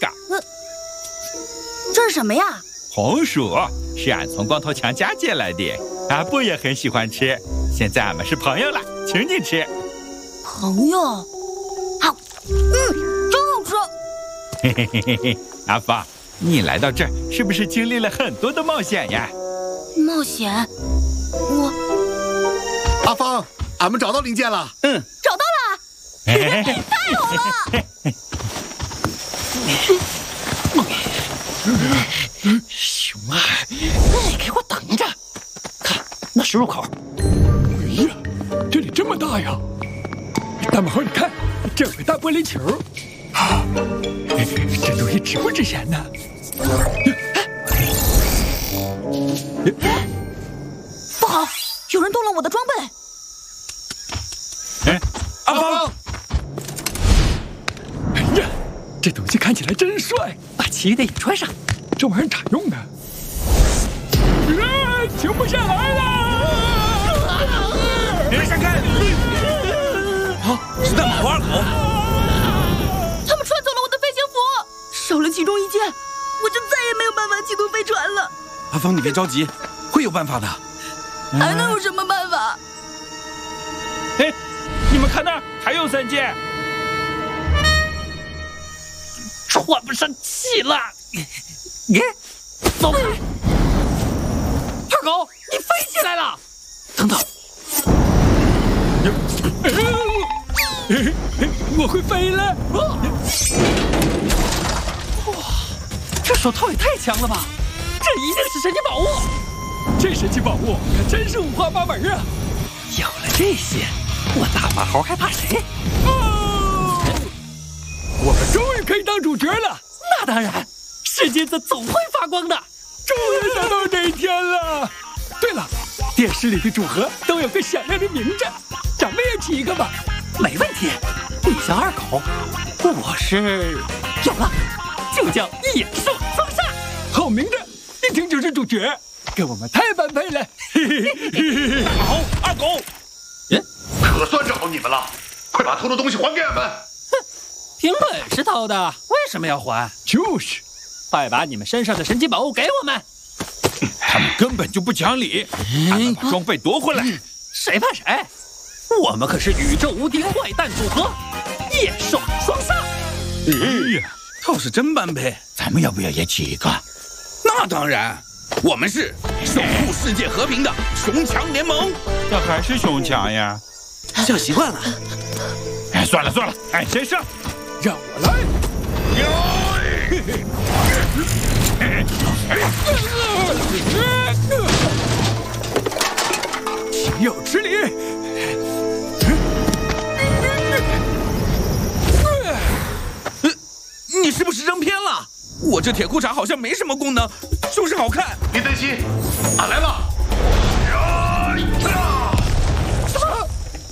个。 这是什么呀？ 红薯是俺从光头强家借来的，阿布也很喜欢吃。现在俺们是朋友了，请你吃。 朋友，好，真好吃。 嘿嘿嘿嘿嘿，阿芳，你来到这儿是不是经历了很多的冒险呀？ 冒险？ 阿芳，俺们找到零件了。 找到了！太好了！ 熊二，你给我等着！看，那是入口。 哎呀，这里这么大呀！大毛，你看，这有个大玻璃球，这东西值不值钱呢？ 不好，有人动了我的装备。 阿芳， 哎呀，这东西看起来真帅， 把其余的也穿上。 这玩意儿咋用呢？停不下来了！ 别闪开！ 啊，是大马和二狗。 他们穿走了我的飞行服，少了其中一件，我就再也没有办法启动飞船了。 阿芳，你别着急，会有办法的。 还能有什么办法？ 哎，你们看那儿还有3件。 喘不上气了。走！二狗，你飞起来了！等等， 我会飞了！ 哇，这手套也太强了吧！这一定是神奇宝物。 这神奇宝物可真是五花八门啊！ 有了这些，我大马猴还怕谁？ 我们终于可以当主角了！ 那当然，世界的总会发光的。 终于等到这一天了。对了，电视里的组合都有个响亮的名字，咱们也起一个吧。 没问题，你叫二狗，我是有了，就叫野兽双煞。 好名字，一听就是主角，跟我们太般配了。 大马猴、二狗， 可算找着你们了，快把偷的东西还给俺们！ 凭本事偷的，为什么要还？ 就是， 快把你们身上的神奇宝物给我们！ 他们根本就不讲理，俺们把装备夺回来。 谁怕谁？我们可是宇宙无敌坏蛋组合，野兽双煞。 哎呀，要是真般配， 咱们要不要也起一个？ 那当然，我们是守护世界和平的熊强联盟。 这还是熊强呀？ 叫习惯了。 哎，算了算了，俺先上。 让我来！岂有此理！ 你是不是扔偏了？我这铁裤衩好像没什么功能，就是好看。 别担心，俺来了。